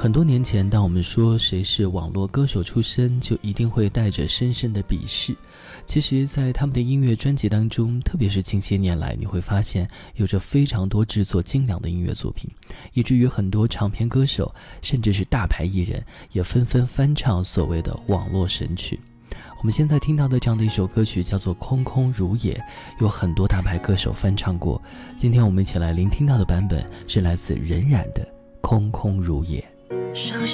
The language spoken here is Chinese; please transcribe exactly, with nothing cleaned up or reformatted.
很多年前，当我们说谁是网络歌手出身，就一定会带着深深的鄙视。其实在他们的音乐专辑当中，特别是近些年来，你会发现有着非常多制作精良的音乐作品，以至于很多唱片歌手甚至是大牌艺人也纷纷翻唱所谓的网络神曲。我们现在听到的这样的一首歌曲叫做《空空如也》，有很多大牌歌手翻唱过。今天我们一起来聆听到的版本是来自任然的《空空如也》。